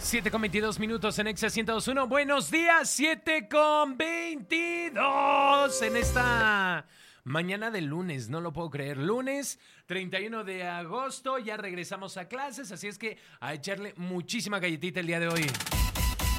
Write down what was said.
7:22 en Exa 102.1. Buenos días, 7:22 en esta mañana de lunes. No lo puedo creer. Lunes 31 de agosto. Ya regresamos a clases. Así es que a echarle muchísima galletita el día de hoy.